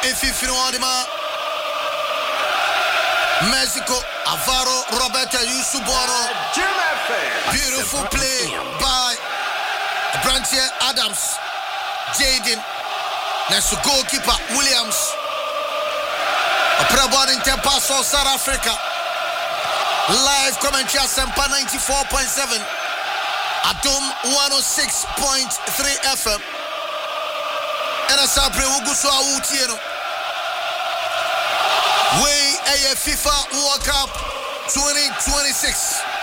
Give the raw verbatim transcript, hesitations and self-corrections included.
Efifino Adima. Mexico, Alvaro Roberto Yusuboro. Beautiful play by Brantier Adams. Jaden. Next to goalkeeper Williams. A pre-born in Tempaso, South Africa. Live commentary at Sempa ninety-four point seven. Adom one oh six point three F M. And a Sabre Ugusu Awutieno. Way A F FIFA World Cup twenty twenty-six.